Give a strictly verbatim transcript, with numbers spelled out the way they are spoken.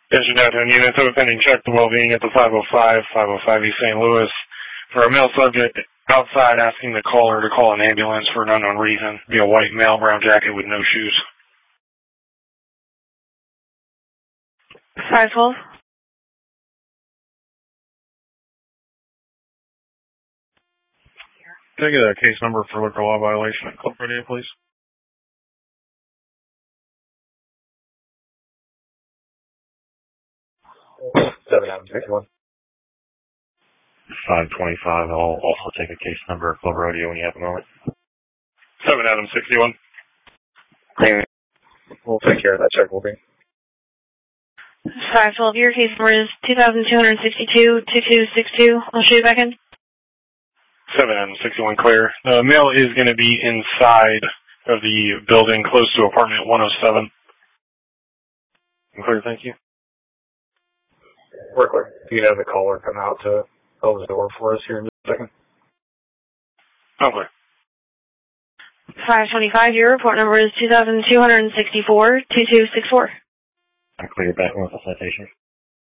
Attention downtown units, have a pending check the well-being at the five oh five, five oh five East Saint Louis for a male subject outside asking the caller to call an ambulance for an unknown reason. Be a white male, brown jacket with no shoes. five twelve. Can I get a case number for liquor law violation at Club Radio, please? seven Adam sixty-one. five twenty-five. I'll also take a case number at Club Rodeo when you have a moment. seven Adam sixty-one. Clear. We'll take care of that check, will be. five twelve, your case number is two thousand two hundred sixty-two, two two six two. I'll show you back in. seven Adam sixty-one clear. The male is going to be inside of the building close to apartment one oh seven. Clear, thank you. We're clear. You can have the caller come out to close the door for us here in just a second. I'm clear. five twenty-five, your report number is two thousand two hundred sixty-four, two two six four. I clear back with a citation.